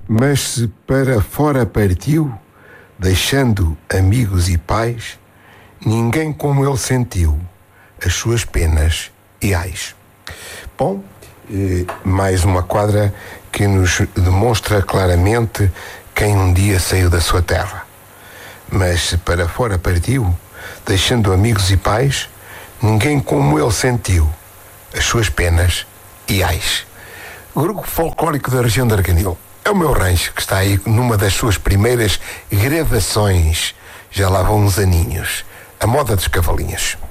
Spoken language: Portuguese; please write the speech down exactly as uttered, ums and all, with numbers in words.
Mas se para fora partiu, deixando amigos e pais, ninguém como ele sentiu as suas penas e ais. Bom, mais uma quadra que nos demonstra claramente quem um dia saiu da sua terra. Mas se para fora partiu, deixando amigos e pais, ninguém como ele sentiu as suas penas e ais. O grupo folclórico da região de Arganil é o Meu Rancho, que está aí numa das suas primeiras gravações, já lá vão uns aninhos, a moda dos cavalinhos.